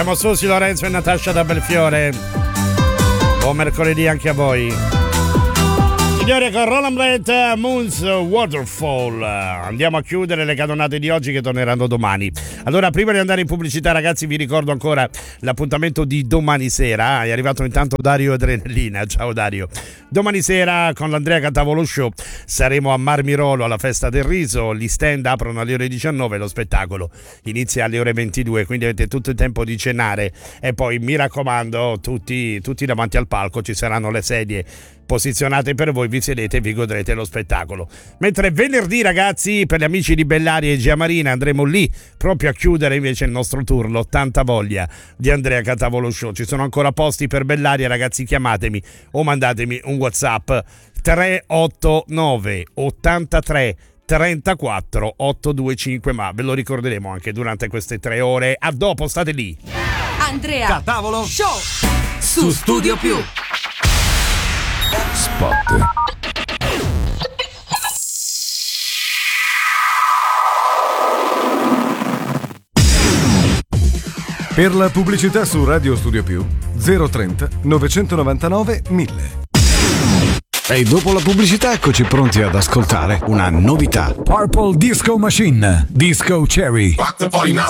Abbiamo Susi, Lorenzo e Natascia da Belfiore. Buon mercoledì anche a voi. Signore, con Roland Brett, Moon's Waterfall. Andiamo a chiudere le canonate di oggi che torneranno domani. Allora, prima di andare in pubblicità, ragazzi, vi ricordo ancora l'appuntamento di domani sera. È arrivato intanto Dario Adrenalina. Ciao Dario. Domani sera con l'Andrea Cantavolo Show saremo a Marmirolo alla Festa del Riso. Gli stand aprono alle ore 19, lo spettacolo inizia alle ore 22, quindi avete tutto il tempo di cenare. E poi mi raccomando, tutti davanti al palco, ci saranno le sedie posizionate per voi, vi sedete e vi godrete lo spettacolo. Mentre venerdì, ragazzi, per gli amici di Bellaria e Giamarina andremo lì proprio a chiudere invece il nostro tour, l'80 voglia di Andrea Cantavolo Show. Ci sono ancora posti per Bellaria, ragazzi, chiamatemi o mandatemi un WhatsApp 389 83 34 825, ma ve lo ricorderemo anche durante queste 3 ore. A dopo, state lì. Andrea Cantavolo Show su Studio Più. Spot. Per la pubblicità su Radio Studio Più 030 999 1000. E dopo la pubblicità eccoci pronti ad ascoltare una novità. Purple Disco Machine, Disco Cherry. Rock the party now,